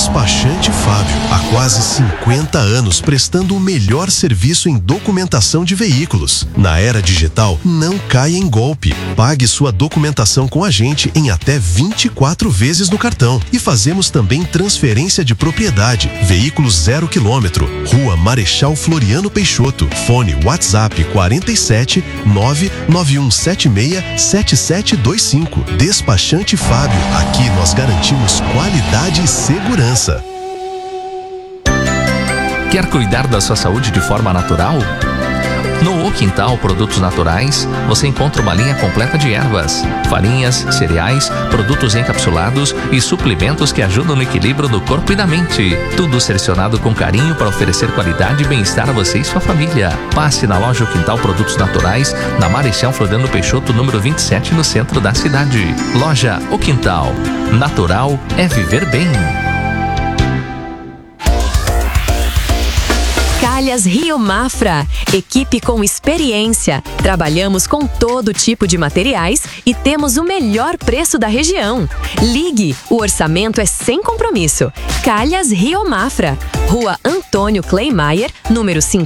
Despachante Fábio, há quase 50 anos prestando o melhor serviço em documentação de veículos. Na era digital, não caia em golpe. Pague sua documentação com a gente em até 24 vezes no cartão. E fazemos também transferência de propriedade. Veículos 0 km. Rua Marechal Floriano Peixoto. Fone WhatsApp 47 99176 7725. Despachante Fábio. Aqui nós garantimos qualidade e segurança. Quer cuidar da sua saúde de forma natural? No O Quintal Produtos Naturais, você encontra uma linha completa de ervas, farinhas, cereais, produtos encapsulados e suplementos que ajudam no equilíbrio do corpo e da mente. Tudo selecionado com carinho para oferecer qualidade e bem-estar a você e sua família. Passe na loja O Quintal Produtos Naturais, na Marechal Floriano Peixoto, número 27, no centro da cidade. Loja O Quintal. Natural é viver bem. Calhas Rio Mafra, equipe com experiência. Trabalhamos com todo tipo de materiais e temos o melhor preço da região. Ligue, o orçamento é sem compromisso. Calhas Rio Mafra, Rua Antônio Kleimayer, número 50.